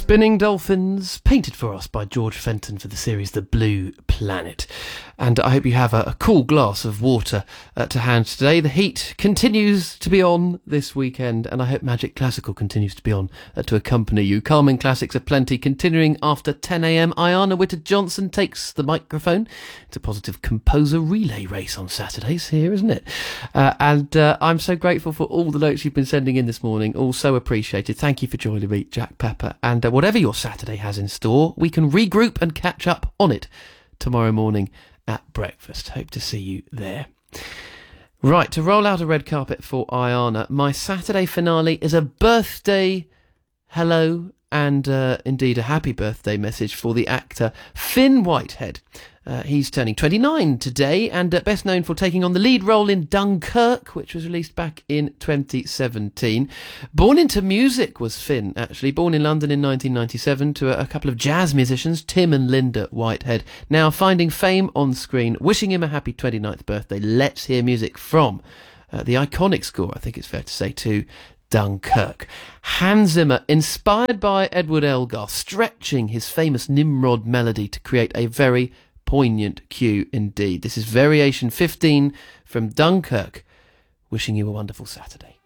Spinning Dolphins, painted for us by George Fenton for the series The Blue Planet. And I hope you have a cool glass of water to hand today. The heat continues to be on this weekend, and I hope Magic Classical continues to be on to accompany you. Carmen Classics aplenty, continuing after 10 a.m. Ayana Whitted-Johnson takes the microphone. It's a positive composer relay race on Saturdays here, isn't it? And I'm so grateful for all the notes you've been sending in this morning. All so appreciated. Thank you for joining me, Jack Pepper. And whatever your Saturday has in store, we can regroup and catch up on it tomorrow morning at breakfast. Hope to see you there. Right, to roll out a red carpet for Ayana, my Saturday finale is a birthday hello and indeed a happy birthday message for the actor Finn Whitehead. He's turning 29 today and best known for taking on the lead role in Dunkirk, which was released back in 2017. Born into music was Finn, actually. Born in London in 1997 to a couple of jazz musicians, Tim and Linda Whitehead. Now finding fame on screen, wishing him a happy 29th birthday. Let's hear music from the iconic score, I think it's fair to say, to Dunkirk. Hans Zimmer, inspired by Edward Elgar, stretching his famous Nimrod melody to create a very poignant cue indeed. This is Variation 15 from Dunkirk, wishing you a wonderful Saturday.